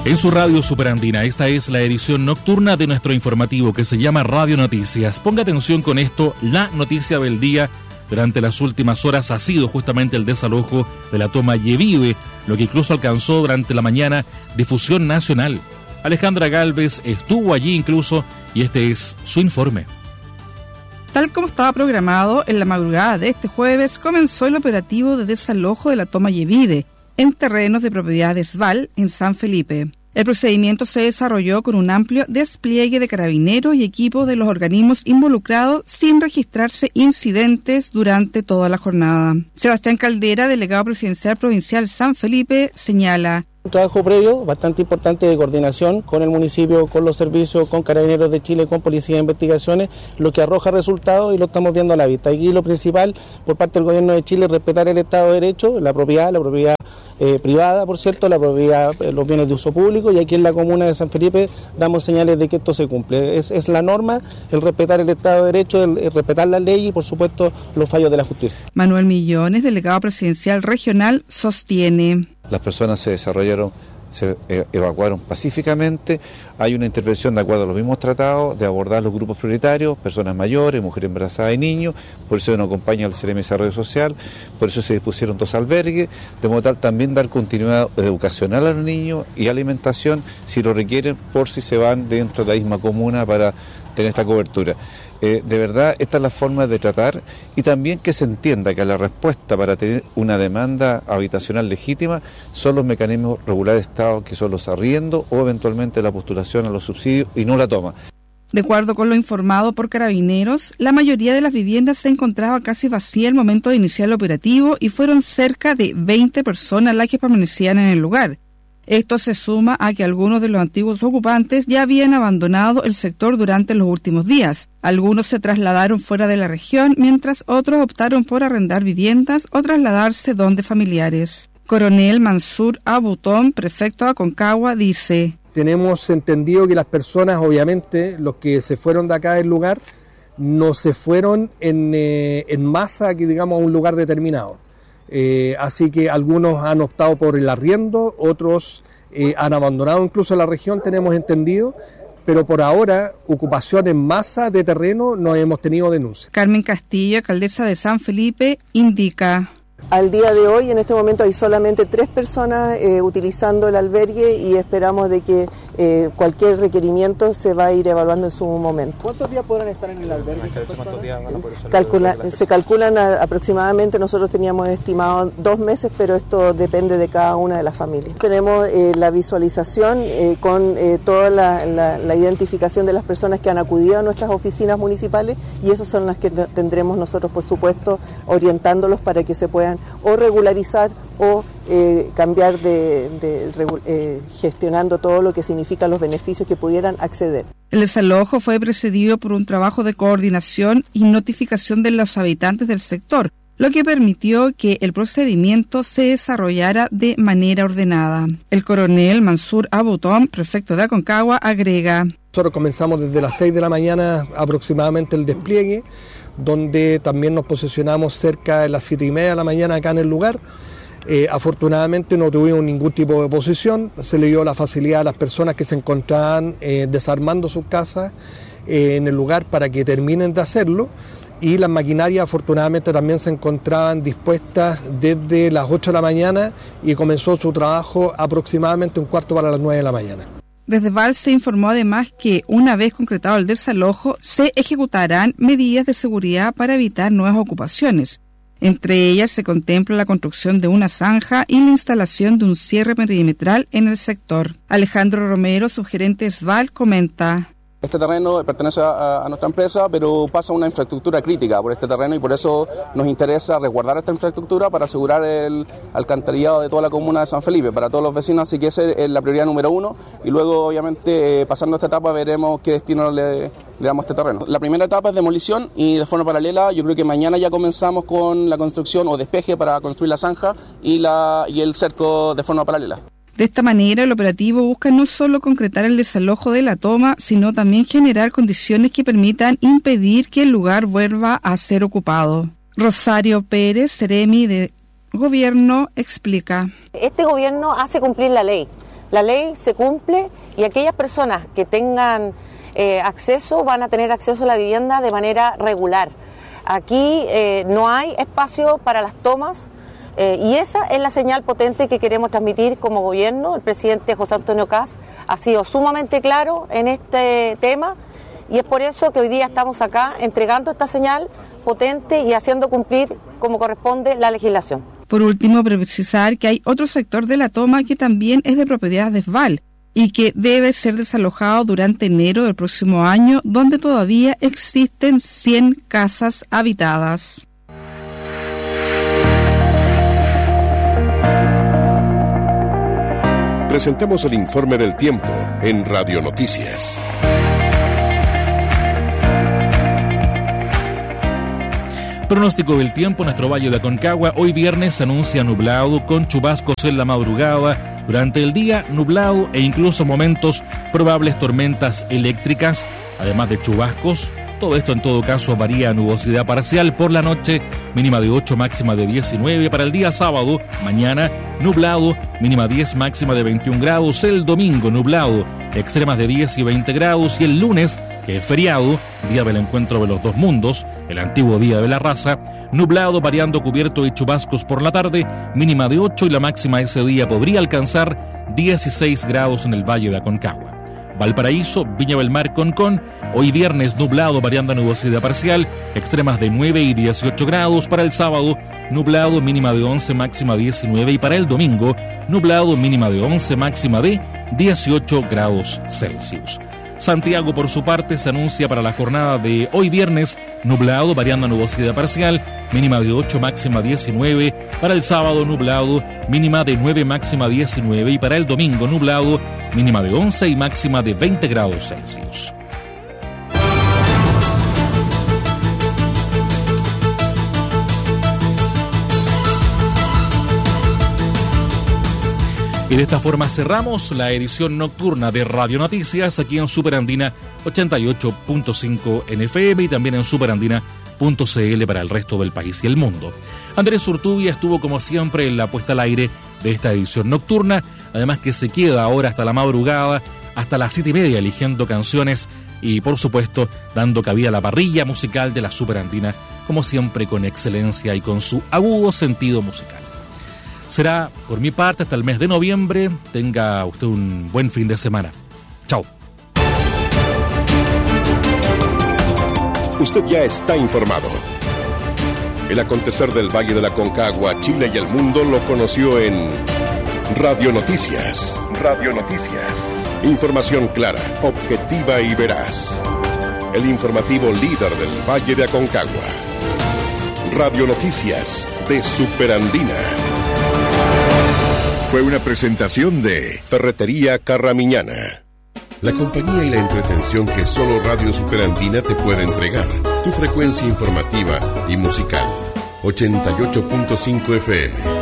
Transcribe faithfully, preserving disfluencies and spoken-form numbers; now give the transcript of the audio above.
En su radio Superandina, esta es la edición nocturna de nuestro informativo que se llama Radio Noticias. Ponga atención con esto, la noticia del día durante las últimas horas ha sido justamente el desalojo de la toma Yevive, lo que incluso alcanzó durante la mañana difusión nacional. Alejandra Gálvez estuvo allí incluso y este es su informe. Tal como estaba programado, en la madrugada de este jueves comenzó el operativo de desalojo de la toma Yevive en terrenos de propiedad de S V A L en San Felipe. El procedimiento se desarrolló con un amplio despliegue de carabineros y equipos de los organismos involucrados sin registrarse incidentes durante toda la jornada. Sebastián Caldera, delegado presidencial provincial San Felipe, señala: Un trabajo previo bastante importante de coordinación con el municipio, con los servicios, con Carabineros de Chile, con Policía de Investigaciones, lo que arroja resultados y lo estamos viendo a la vista. Aquí lo principal por parte del Gobierno de Chile es respetar el Estado de Derecho, la propiedad, la propiedad eh, privada, por cierto, la propiedad, eh, los bienes de uso público, y aquí en la comuna de San Felipe damos señales de que esto se cumple. Es, es la norma, el respetar el Estado de Derecho, el, el respetar la ley y, por supuesto, los fallos de la justicia. Manuel Millones, delegado presidencial regional, sostiene: Las personas se desarrollaron, se evacuaron pacíficamente. Hay una intervención de acuerdo a los mismos tratados de abordar los grupos prioritarios, personas mayores, mujeres embarazadas y niños. Por eso nos acompaña el C E R E M de Desarrollo Social, por eso se dispusieron dos albergues, de modo tal también dar continuidad educacional a los niños y alimentación si lo requieren, por si se van dentro de la misma comuna para tener esta cobertura. Eh, de verdad, esta es la forma de tratar, y también que se entienda que la respuesta para tener una demanda habitacional legítima son los mecanismos regulares de Estado, que son los arriendos o eventualmente la postulación a los subsidios, y no la toma. De acuerdo con lo informado por Carabineros, la mayoría de las viviendas se encontraba casi vacía al momento de iniciar el operativo y fueron cerca de veinte personas las que permanecían en el lugar. Esto se suma a que algunos de los antiguos ocupantes ya habían abandonado el sector durante los últimos días. Algunos se trasladaron fuera de la región, mientras otros optaron por arrendar viviendas o trasladarse donde familiares. Coronel Mansur Abutón, prefecto de Aconcagua, dice: Tenemos entendido que las personas, obviamente, los que se fueron de acá del lugar, no se fueron en, eh, en masa, que digamos, a un lugar determinado. Eh, así que algunos han optado por el arriendo, otros eh, han abandonado incluso la región, tenemos entendido, pero por ahora, ocupación en masa de terreno, no hemos tenido denuncias. Carmen Castillo, alcaldesa de San Felipe, indica: Al día de hoy, en este momento, hay solamente tres personas eh, utilizando el albergue y esperamos de que eh, cualquier requerimiento se va a ir evaluando en su momento. ¿Cuántos días podrán estar en el albergue? ¿Cuántos días van a poder Calcula, se calculan a, aproximadamente, nosotros teníamos estimado dos meses, pero esto depende de cada una de las familias. Tenemos eh, la visualización eh, con eh, toda la, la, la identificación de las personas que han acudido a nuestras oficinas municipales, y esas son las que tendremos nosotros, por supuesto, orientándolos para que se puedan o regularizar o eh, cambiar de, de, de eh, gestionando todo lo que significa los beneficios que pudieran acceder. El desalojo fue precedido por un trabajo de coordinación y notificación de los habitantes del sector, lo que permitió que el procedimiento se desarrollara de manera ordenada. El coronel Mansur Abutón, prefecto de Aconcagua, agrega: Nosotros comenzamos desde las seis de la mañana aproximadamente el despliegue, donde también nos posicionamos cerca de las siete y media de la mañana acá en el lugar. Eh, afortunadamente no tuvimos ningún tipo de oposición, se le dio la facilidad a las personas que se encontraban eh, desarmando sus casas eh, en el lugar para que terminen de hacerlo, y las maquinarias afortunadamente también se encontraban dispuestas desde las ocho de la mañana y comenzó su trabajo aproximadamente un cuarto para las nueve de la mañana. Desde V A L se informó además que, una vez concretado el desalojo, se ejecutarán medidas de seguridad para evitar nuevas ocupaciones. Entre ellas se contempla la construcción de una zanja y la instalación de un cierre perimetral en el sector. Alejandro Romero, subgerente de S V A L, comenta: Este terreno pertenece a, a nuestra empresa, pero pasa una infraestructura crítica por este terreno, y por eso nos interesa resguardar esta infraestructura para asegurar el alcantarillado de toda la comuna de San Felipe, para todos los vecinos, así que esa es la prioridad número uno, y luego obviamente eh, pasando esta etapa veremos qué destino le, le damos a este terreno. La primera etapa es demolición y de forma paralela, yo creo que mañana ya comenzamos con la construcción o despeje para construir la zanja y, la, y el cerco de forma paralela. De esta manera, el operativo busca no solo concretar el desalojo de la toma, sino también generar condiciones que permitan impedir que el lugar vuelva a ser ocupado. Rosario Pérez, C E R E M I de Gobierno, explica: Este gobierno hace cumplir la ley. La ley se cumple y aquellas personas que tengan eh, acceso van a tener acceso a la vivienda de manera regular. Aquí eh, no hay espacio para las tomas eh, y esa es la señal potente que queremos transmitir como gobierno. El presidente José Antonio Kast ha sido sumamente claro en este tema y es por eso que hoy día estamos acá entregando esta señal potente y haciendo cumplir como corresponde la legislación. Por último, precisar que hay otro sector de la toma que también es de propiedad de Sval y que debe ser desalojado durante enero del próximo año, donde todavía existen cien casas habitadas. Presentamos el informe del tiempo en Radio Noticias. Pronóstico del tiempo en nuestro Valle de Aconcagua. Hoy viernes se anuncia nublado con chubascos en la madrugada. Durante el día, nublado e incluso momentos probables tormentas eléctricas, además de chubascos. Todo esto en todo caso varía a nubosidad parcial. Por la noche, mínima de ocho, máxima de diecinueve. Para el día sábado, mañana, nublado, mínima diez, máxima de veintiún grados. El domingo, nublado, extremas de diez y veinte grados. Y el lunes, que es feriado, día del encuentro de los dos mundos, el antiguo día de la raza, nublado, variando cubierto y chubascos por la tarde, mínima de ocho y la máxima ese día podría alcanzar dieciséis grados en el Valle de Aconcagua. Valparaíso, Viña del Mar, Concón, hoy viernes nublado, variando a nubosidad parcial, extremas de nueve y dieciocho grados. Para el sábado, nublado, mínima de once, máxima diecinueve. Y para el domingo, nublado, mínima de once, máxima de dieciocho grados Celsius. Santiago, por su parte, se anuncia para la jornada de hoy viernes, nublado, variando a nubosidad parcial, mínima de ocho, máxima diecinueve. Para el sábado, nublado, mínima de nueve, máxima diecinueve. Y para el domingo, nublado, mínima de once y máxima de veinte grados Celsius. Y de esta forma cerramos la edición nocturna de Radio Noticias aquí en Superandina ochenta y ocho punto cinco en F M y también en superandina punto c l para el resto del país y el mundo. Andrés Urtubia estuvo como siempre en la puesta al aire de esta edición nocturna, además que se queda ahora hasta la madrugada, hasta las siete y media eligiendo canciones y por supuesto dando cabida a la parrilla musical de la Superandina, como siempre con excelencia y con su agudo sentido musical. Será por mi parte hasta el mes de noviembre. Tenga usted un buen fin de semana. Chao. Usted ya está informado. El acontecer del Valle de la Aconcagua, Chile y el mundo lo conoció en Radio Noticias. Radio Noticias. Información clara, objetiva y veraz. El informativo líder del Valle de Aconcagua. Radio Noticias de Superandina. Fue una presentación de Ferretería Carramiñana. La compañía y la entretención que solo Radio Superandina te puede entregar. Tu frecuencia informativa y musical. ochenta y ocho punto cinco F M.